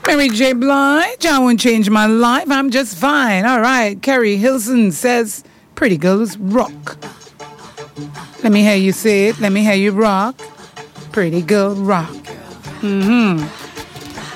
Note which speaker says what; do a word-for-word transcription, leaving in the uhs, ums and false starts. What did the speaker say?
Speaker 1: Mary J. Blige, I won't change my life. I'm just fine. All right. Kerry Hilson says, pretty girls rock. Let me hear you say it. Let me hear you rock. Pretty girl rock. Mm-hmm.